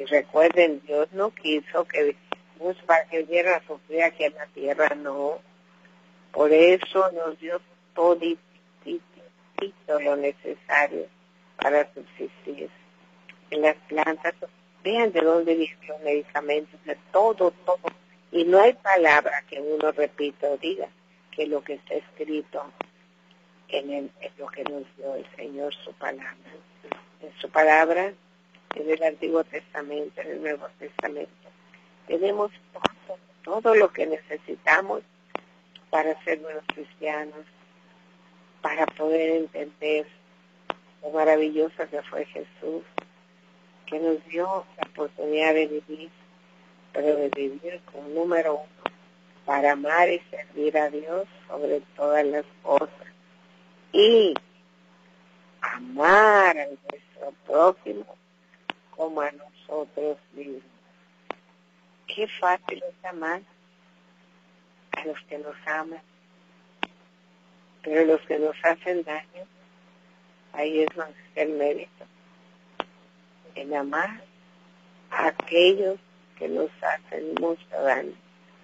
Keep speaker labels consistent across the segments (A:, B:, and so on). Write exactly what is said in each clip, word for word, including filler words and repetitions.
A: Y recuerden, Dios no quiso que vivamos para que viviera a sufrir aquí en la tierra, no. Por eso nos dio todo lo necesario para subsistir. En las plantas, vean de dónde vienen los medicamentos, de todo, todo. Y no hay palabra que uno repita o diga que lo que está escrito en, el, en lo que nos dio el Señor, su palabra. En su palabra, en el Antiguo Testamento, en el Nuevo Testamento, tenemos todo, todo lo que necesitamos para ser buenos cristianos, para poder entender lo maravilloso que fue Jesús, que nos dio la oportunidad de vivir, pero de vivir con número uno, para amar y servir a Dios sobre todas las cosas, y amar a nuestro prójimo como a nosotros mismos. Qué fácil es amar a los que nos aman, pero los que nos hacen daño, ahí es donde está el mérito, en amar a aquellos que nos hacen mucho daño.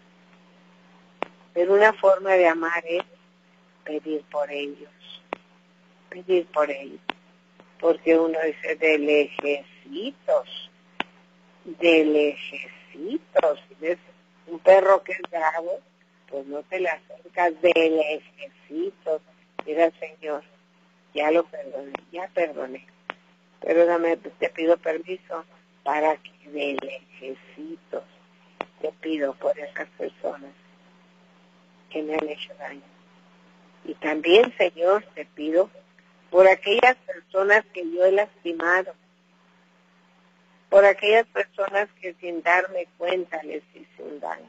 A: Pero una forma de amar es pedir por ellos, pedir por ellos, porque uno dice de lejecitos, de lejecitos, si ves un perro que es bravo, pues no te le acercas de lejecitos, mira Señor, ya lo perdoné, ya perdoné, pero dame, te pido permiso para que de lejecitos te pido por esas personas que me han hecho daño. Y también, Señor, te pido por aquellas personas que yo he lastimado, por aquellas personas que sin darme cuenta les hice un daño.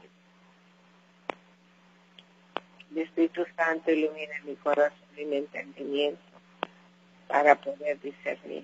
A: El Espíritu Santo ilumina mi corazón y mi entendimiento para poder discernir.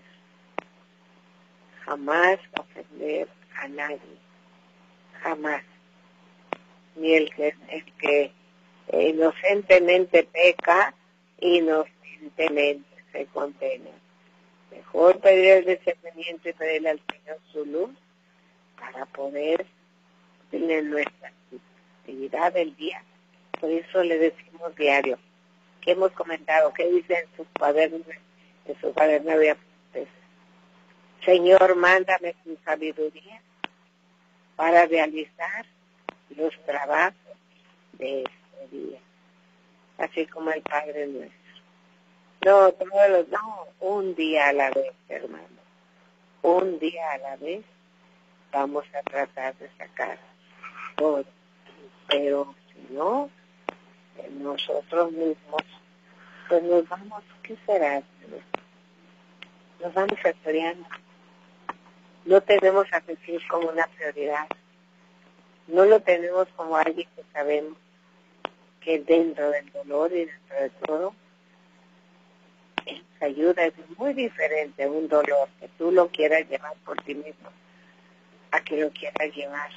A: Jamás ofender a nadie, jamás. Ni el que, el que eh, inocentemente peca, inocentemente se condena. Mejor pedir el discernimiento y pedirle al Señor su luz para poder tener nuestra actividad del día. Por eso le decimos diario, que hemos comentado, que dice en sus cuadernos, en su cuaderno de apuntes: Señor, mándame tu sabiduría para realizar los trabajos de este día, así como el Padre nuestro. No, todos los, no, un día a la vez, hermano. Un día a la vez vamos a tratar de sacar todo. Pero si no, nosotros mismos, pues nos vamos, ¿qué será? Nos vamos estudiando. No tenemos a Jesús como una prioridad. No lo tenemos como alguien que sabemos que dentro del dolor y dentro de todo, Él nos ayuda. Es muy diferente a un dolor que tú lo quieras llevar por ti mismo, a que lo quieras llevar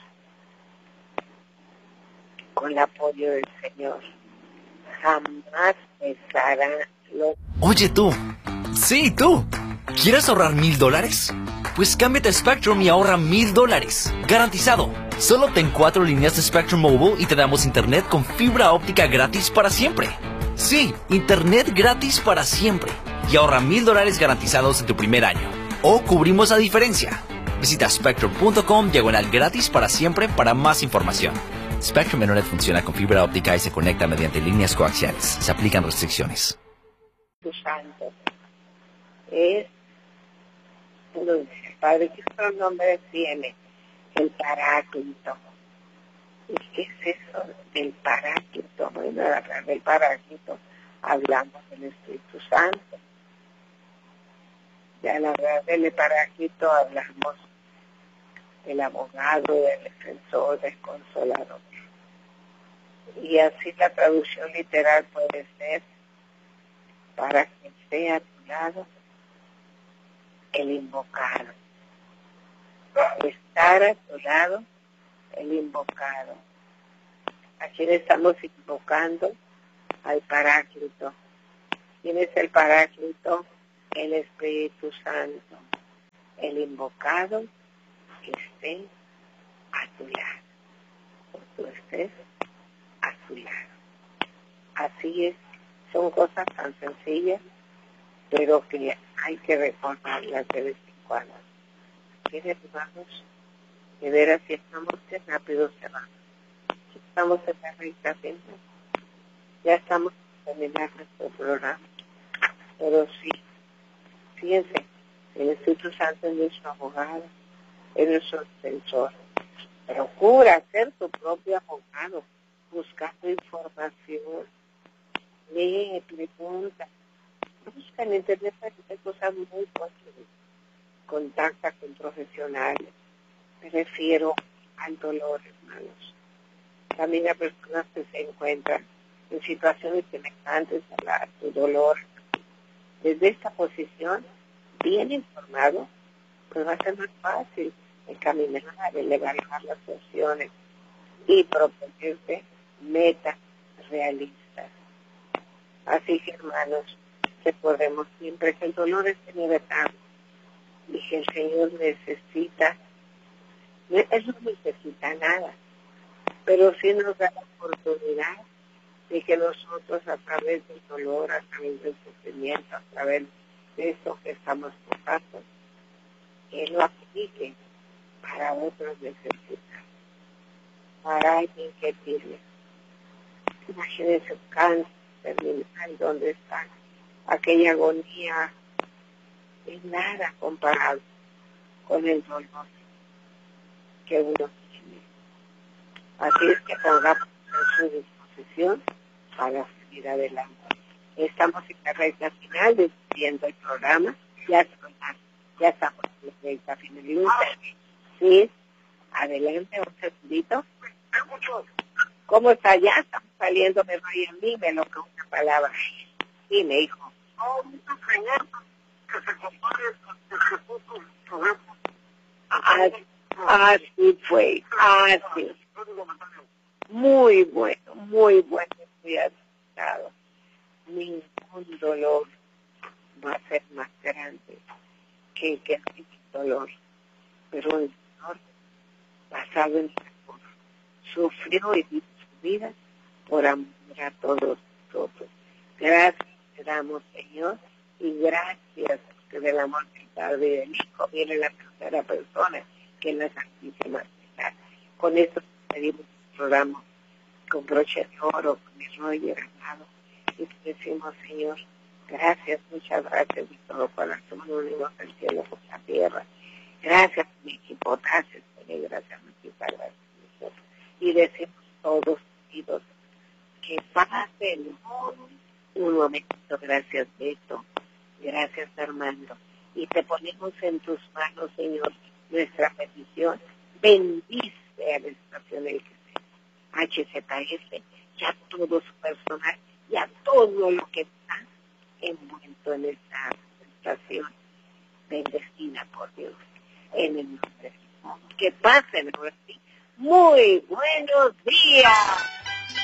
A: con el apoyo del Señor. Jamás pesará lo...
B: Oye tú, sí tú, ¿quieres ahorrar mil dólares? Pues cámbiate a Spectrum y ahorra mil dólares, garantizado. Solo ten cuatro líneas de Spectrum Mobile y te damos internet con fibra óptica gratis para siempre. Sí, internet gratis para siempre. Y ahorra mil dólares garantizados en tu primer año. O cubrimos la diferencia. Visita spectrum punto com diagonal gratis para siempre para más información. Spectrum Internet funciona con fibra óptica y se conecta mediante líneas coaxiales. Se aplican restricciones.
A: Tu santo es, el Padre, ¿qué otro nombre tiene? El Paráclito. ¿Y qué es eso del Paráclito? Bueno, al hablar del Paráclito hablamos del Espíritu Santo. Y al hablar del Paráclito hablamos del abogado, del defensor, del consolador. Y así la traducción literal puede ser: para que esté a tu lado el invocado. Estar a tu lado el invocado. ¿A quién estamos invocando? Al Paráclito. ¿Quién es el Paráclito? El Espíritu Santo. El invocado que esté a tu lado, o tú estés a su lado. Así es, son cosas tan sencillas, pero que hay que recordarlas de vez en cuando. ¿Quieres, hermanos? De veras, si estamos que rápido se va. Estamos en la recta final. Ya estamos a terminar nuestro programa. Pero sí, fíjense, el Espíritu Santo es nuestro abogado, es nuestro defensor. Procura ser tu propio abogado, buscando información, lee, pregunta, busca en internet para que cosas muy fáciles, contacta con profesionales. Me refiero al dolor, hermanos. También a personas que se encuentran en situaciones semejantes a, la, a tu dolor. Desde esta posición, bien informado, pues va a ser más fácil el caminar, el evaluar las opciones y proponerse metas realistas. Así que, hermanos, recordemos siempre que el dolor es inevitable y que el Señor necesita, Él no necesita nada, pero sí nos da la oportunidad de que nosotros, a través del dolor, a través del sufrimiento, a través de esto que estamos pasando, Él lo aplique para otros necesitados, para alguien que tiene. Imagínense un cáncer terminal, donde está aquella agonía, es nada comparado con el dolor que uno tiene. Así es que pongamos en su disposición para seguir adelante. Estamos en la recta final, despidiendo el programa. Ya, ya estamos en la recta final. Sí, adelante, un segundito. ¿Cómo está? Ya estamos saliendo, me voy a mí, me lo que una palabra. Sí, me dijo. Así fue, así. Muy bueno, muy bueno, muy acertado. Ningún dolor va a ser más grande que, que el dolor, pero el dolor basado en el amor. Sufrió y vivió su vida por amor a todos nosotros. Gracias te damos, Señor, y gracias que del amor del Padre y del Hijo viene la tercera persona, que es la Santísima Trinidad. Con esto pedimos el programa con broche de oro, con el rollo ganado, y te decimos, Señor, gracias, muchas gracias de todo corazón, unimos el cielo con la tierra. Gracias, mi equipo, gracias, Señor, gracias, muchísimas gracias. Y decimos todos unidos que pasen un momentito. Gracias, Beto, gracias, Armando, y te ponemos en tus manos, Señor, nuestra petición. Bendice a la estación del H Z S y a todo su personal y a todo lo que está envuelto en esta estación, bendecida por Dios, en el nombre de Jesús. Que pasen ahora sí. Muy buenos días.